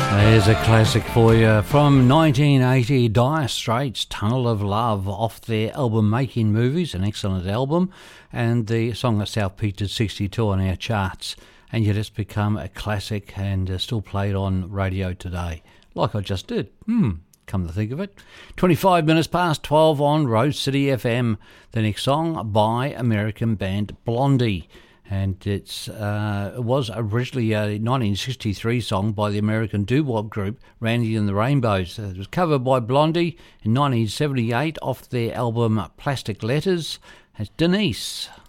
There's a classic for you from 1980, Dire Straits, Tunnel of Love, off their album Making Movies, an excellent album, and the song itself peaked at 62 on our charts, and yet it's become a classic and still played on radio today, like I just did. Come to think of it. 25 minutes past 12 on Rose City FM. The next song by American band Blondie. And it was originally a 1963 song by the American doo-wop group Randy and the Rainbows. It was covered by Blondie in 1978 off their album Plastic Letters. It's Denise.